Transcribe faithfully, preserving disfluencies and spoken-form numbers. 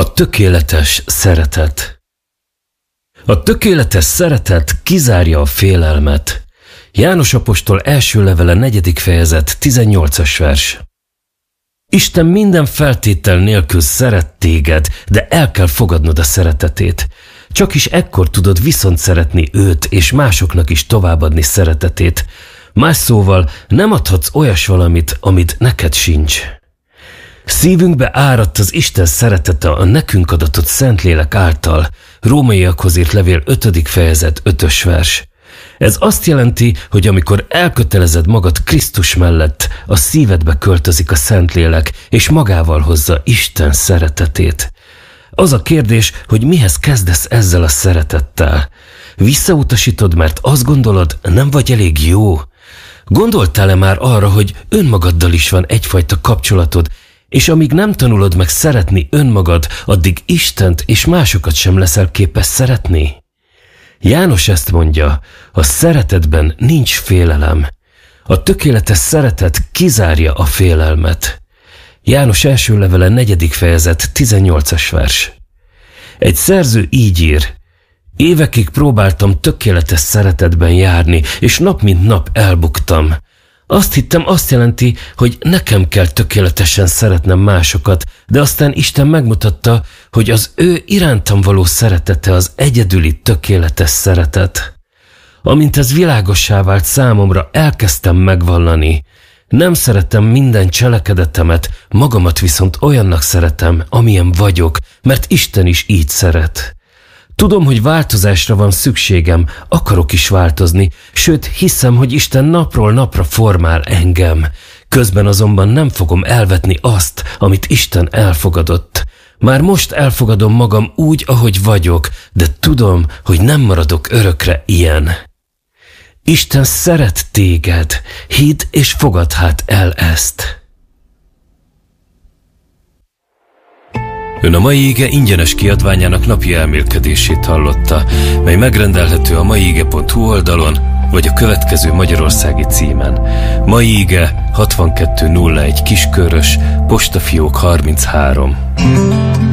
A tökéletes szeretet. A tökéletes szeretet kizárja a félelmet. János apostol első levele negyedik fejezet tizennyolcas vers. Isten minden feltétel nélkül szeret téged, de el kell fogadnod a szeretetét. Csak is ekkor tudod viszont szeretni őt, és másoknak is továbbadni szeretetét. Más szóval nem adhatsz olyas valamit, amit neked sincs. Szívünkbe áradt az Isten szeretete a nekünk adatott Szentlélek által. Rómaiakhoz írt levél ötödik fejezet ötös vers. Ez azt jelenti, hogy amikor elkötelezed magad Krisztus mellett, a szívedbe költözik a Szentlélek, és magával hozza Isten szeretetét. Az a kérdés, hogy mihez kezdesz ezzel a szeretettel. Visszautasítod, mert azt gondolod, nem vagy elég jó? Gondoltál-e már arra, hogy önmagaddal is van egyfajta kapcsolatod, és amíg nem tanulod meg szeretni önmagad, addig Istent és másokat sem leszel képes szeretni? János ezt mondja, a szeretetben nincs félelem. A tökéletes szeretet kizárja a félelmet. János első levele negyedik fejezet tizennyolcas vers. Egy szerző így ír: évekig próbáltam tökéletes szeretetben járni, és nap mint nap elbuktam. Azt hittem, azt jelenti, hogy nekem kell tökéletesen szeretnem másokat, de aztán Isten megmutatta, hogy az ő irántam való szeretete az egyedüli tökéletes szeretet. Amint ez világossá vált számomra, elkezdtem megvallani. Nem szeretem minden cselekedetemet, magamat viszont olyannak szeretem, amilyen vagyok, mert Isten is így szeret. Tudom, hogy változásra van szükségem, akarok is változni, sőt hiszem, hogy Isten napról napra formál engem. Közben azonban nem fogom elvetni azt, amit Isten elfogadott. Már most elfogadom magam úgy, ahogy vagyok, de tudom, hogy nem maradok örökre ilyen. Isten szeret téged, hidd és fogadd hát el ezt. Ön a Mai Ige ingyenes kiadványának napi elmélkedését hallotta, mely megrendelhető a maiige pont hu oldalon, vagy a következő magyarországi címen. Mai Ige hatvankettő nulla egy Kiskörös, postafiók harminchárom.